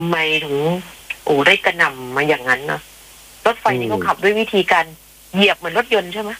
ทำไมถึงได้กระหน่ำมาอย่างนั้นนะรถไฟนี่เขาขับด้วยวิธีการเหยียบเหมือนรถยนต์ใช่ไหม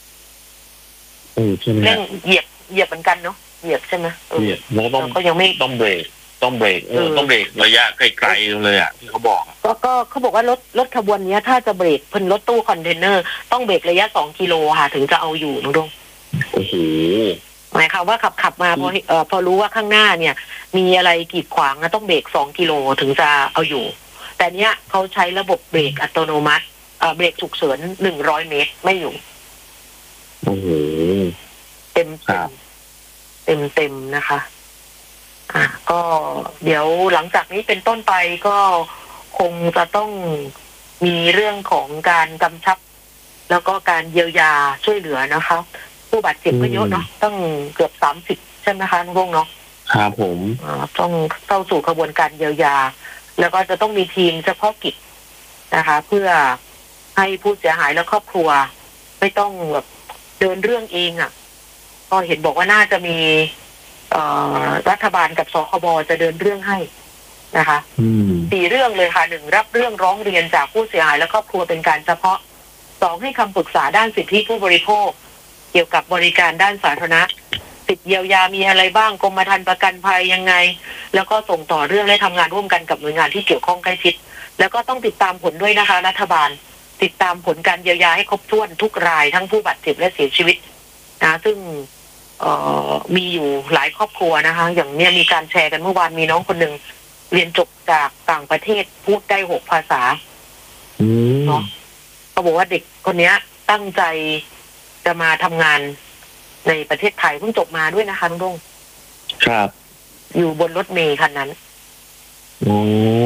ใช่ไหมเร่งเหยียบเหมือนกันเนาะเหยียบใช่ไหมเหยียบแล้วก็ยังไม่ต้องเบรกต้องเบรกระยะไกลๆเลยอ่ะที่เขาบอกก็เขาบอกว่ารถขบวนนี้ถ้าจะเบรกเพิ่นรถตู้คอนเทนเนอร์ต้องเบรกระยะ2 กิโลค่ะถึงจะเอาอยู่น้องดงโอ้โหหมายความว่าขับมาพอรู้ว่าข้างหน้าเนี่ยมีอะไรกีดขวางนะต้องเบรก2 กิโลถึงจะเอาอยู่แต่เนี้ยเขาใช้ระบบเบรกอัตโนมัติเบรกฉุกเฉิน100 เมตรไม่อยู่โอ้โหเต็มนะคะก็เดี๋ยวหลังจากนี้เป็นต้นไปก็คงจะต้องมีเรื่องของการกำชับแล้วก็การเยียวยาช่วยเหลือนะคะผู้บาดเจ็บก็เยอะเนาะตั้งเกือบ30ใช่ไหมคะน้องเนาะครับผมต้องเข้าสู่กระบวนการเยียวยาแล้วก็จะต้องมีทีมเฉพาะกิจนะคะเพื่อให้ผู้เสียหายและครอบครัวไม่ต้องแบบเดินเรื่องเองก็เห็นบอกว่าน่าจะมีรัฐบาลกับสคบจะเดินเรื่องให้นะคะ4 เรื่องเลยค่ะ1รับเรื่องร้องเรียนจากผู้เสียหายและครอบครัวเป็นการเฉพาะ2ให้คำปรึกษาด้านสิทธิผู้บริโภคเกี่ยวกับบริการด้านสาธารณะสิทธิเยียวยามีอะไรบ้างกรมธรรม์ประกันภัยยังไงแล้วก็ส่งต่อเรื่องและทำงานร่วมกันกับหน่วยงานที่เกี่ยวข้องใกล้ชิดแล้วก็ต้องติดตามผลด้วยนะคะรัฐบาลติดตามผลการเยียวยาให้ครบถ้วนทุกรายทั้งผู้บาดเจ็บและเสียชีวิตนะซึ่งมีอยู่หลายครอบครัวนะคะอย่างเนี้ยมีการแชร์กันเมื่อวานมีน้องคนหนึ่งเรียนจบจากต่างประเทศพูดได้6 ภาษาเนาะเขาบอกว่าเด็กคนนี้ตั้งใจจะมาทำงานในประเทศไทยเพิ่งจบมาด้วยนะคะลุงครับอยู่บนรถเมล์คันนั้นโอ้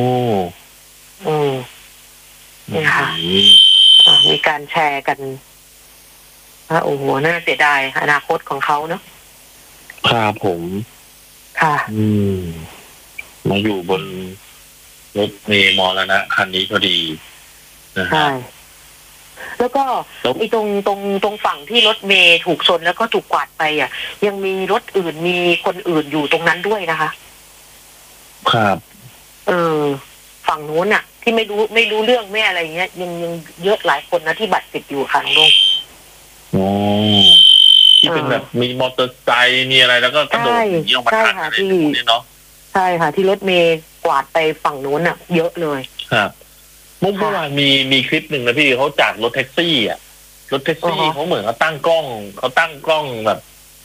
นี่ค่ะมีการแชร์กันโอ้โหน่าเสียดายอนาคตของเขาเนาะครับผมค่ะมาอยู่บนรถเมล์มรณะคันนี้พอดีใช่แล้วก็ไอ้ตรงฝั่งที่รถเมล์ถูกชนแล้วก็ถูกกวาดไปยังมีรถอื่นมีคนอื่นอยู่ตรงนั้นด้วยนะคะครับฝั่งนู้นที่ไม่รู้เรื่องไม่อะไรเงี้ยยังเยอะหลายคนนะที่บาดเจ็บอยู่ค่ะลุงที่เป็นแบบมีมอเตอร์ไซค์มีอะไรแล้วก็กระโดดหนีออกมาทันอะไรพวกนี้เนาะใช่ค่ะที่รถเมล์กวาดไปฝั่งนู้นเยอะเลยครับเมื่อวานมีคลิปหนึ่งนะพี่เขาจากรถแท็กซี่รถแท็กซี่เขาเหมือนเขาตั้งกล้องแบบ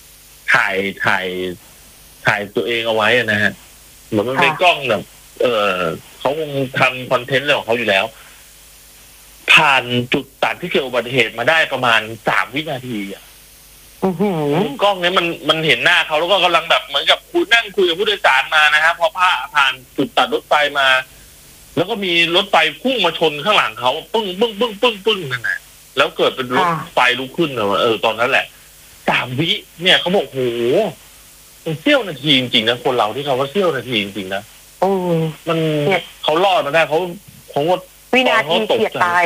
ถ่ายตัวเองเอาไว้นะฮะเหมือนมันเป็นกล้องแบบเขาคงทำคอนเทนต์อะไรของเขาอยู่แล้วผ่านจุดตัดที่เกิดอุบัติเหตุมาได้ประมาณ3 วินาทีกล้องนี้มันเห็นหน้าเขาแล้วก็กำลังแบบเหมือนกับนั่งคุยกับผู้โดยสารมานะครับพอผ่านจุดตัดรถไฟมาแล้วก็มีรถไฟพุ่งมาชนข้างหลังเขาปึ้งนั่นแหละแล้วเกิดเป็นรถไฟลุกขึ้นตอนนั้นแหละ3 วิเนี่ยเขาบอกโหมันเสี้ยวนาทีจริงๆนะคนเราที่เขาว่าเสี้ยวนาทีจริงๆนะมันเขารอดมาได้เขาว่าวินาทีเฉียดตาย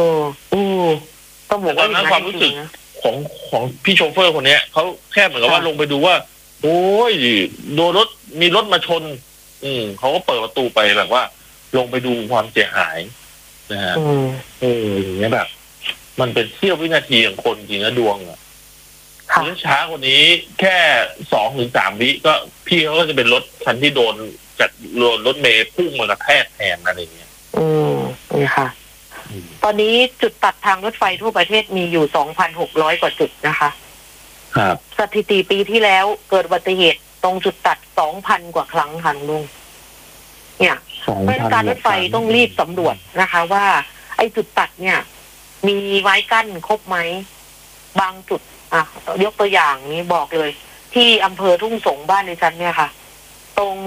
ต้องบอกว่านั้นความรู้สึกของพี่โชเฟอร์คนนี้เขาแค่เหมือนกับว่าลงไปดูว่าโอ้ยโดนมีรถมาชนเขาก็เปิดประตูไปแบบว่าลงไปดูความเสียหายนะฮะอย่างเงี้ยแบบมันเป็นเสี้ยววินาทีของคนจริงนะดวงช้ากว่านี้แค่2-3 วิก็พี่เขาก็จะเป็นรถคันที่โดนจากรถเมล์พุ่งมากระแทกแทนอะไรเงี้ยนี่ค่ะตอนนี้จุดตัดทางรถไฟทั่วประเทศมีอยู่ 2,600 กว่าจุดนะคะครับสถิติปีที่แล้วเกิดอุบัติเหตุตรงจุดตัด 2,000 กว่าครั้งค่ะลุงเนี่ยเพราะการรถไฟต้องรีบสำรวจนะคะว่าไอ้จุดตัดเนี่ยมีไม้กั้นครบไหมบางจุดยกตัวอย่างนี้บอกเลยที่อำเภอทุ่งสงบ้านในชั้นเนี่ยค่ะตรง